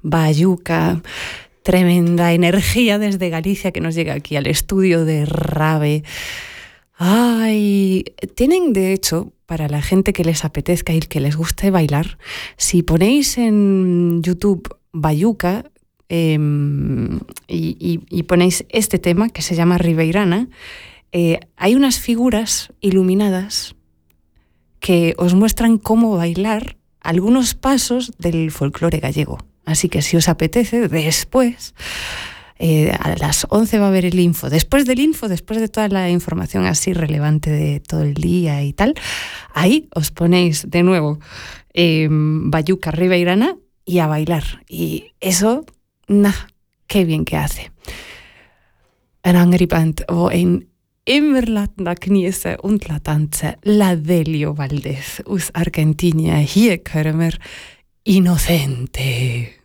bayuca, tremenda energía desde Galicia que nos llega aquí al estudio de Rave. Ay, tienen de hecho, para la gente que les apetezca y que les guste bailar, si ponéis en YouTube bayuca y ponéis este tema que se llama Ribeirana, hay unas figuras iluminadas que os muestran cómo bailar algunos pasos del folclore gallego. Así que si os apetece, después, a las 11 va a haber el info. Después del info, después de toda la información así relevante de todo el día y tal, ahí os ponéis de nuevo bayuca ribeirana y a bailar. Y eso, qué bien que hace. En Angriband o en immer la kniese und la tanze la Delio Valdez aus Argentina. Hier können wir Inocente.